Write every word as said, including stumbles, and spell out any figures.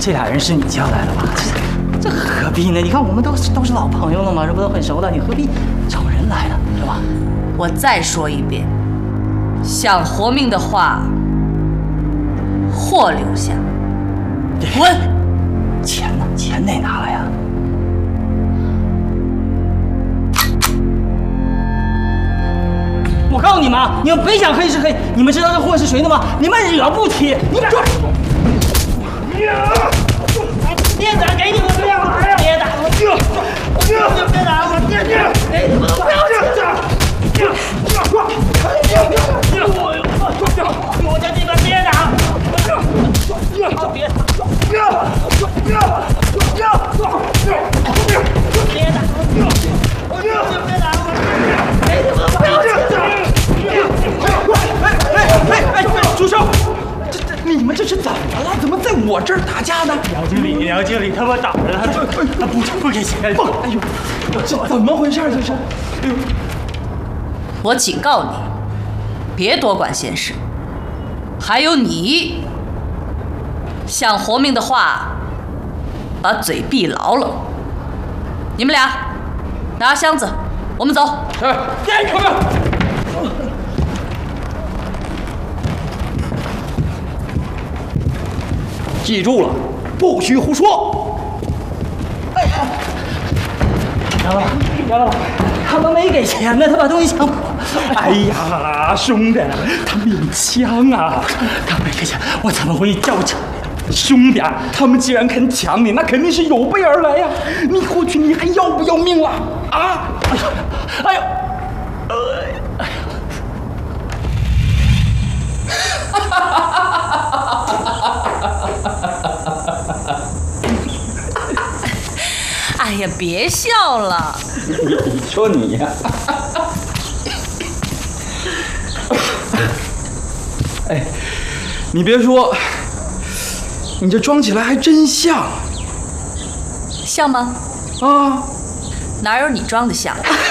这俩人是你叫来的吧？这这何必呢？你看我们都都是老朋友了嘛，这不都很熟了？你何必找人来呢？是吧？ 我再说一遍，想活命的话，货留下。滚！ 钱呢？钱哪拿来呀？我告诉你们啊，你们别想黑是黑，你们知道这货是谁的吗？你们惹不起！你们别打，给你们别打呀！别打！别别打！我别别！哎，你们都不要这样！我叫你们别打！别别别！别打！别打！哎，你们不要这样！哎哎哎哎！住手！这这你们这是怎么了？怎么在我这儿打架呢？ 杨经理，杨经理他们打人，他他不不给钱。 不，哎呦，这怎么回事？这是？哎呦！ 我警告你，别多管闲事。还有你，想活命的话，把嘴闭牢了。你们俩拿箱子，我们走。 是，赶紧快！记住了，不许胡说！哎呀，杨老，杨老，他们没给钱呢，他把东西抢跑。 哎呀，兄弟，他们有枪啊！ 他没给钱，我怎么会叫抢？ 兄弟，他们既然肯抢你，那肯定是有备而来呀！你过去你还要不要命了啊？ 哎呀，哎呀，哎呀！ 哎呀，别笑了。 你说你呀、 哎，你别说，你这装起来还真像像吗？ 啊！ 哪有你装的像？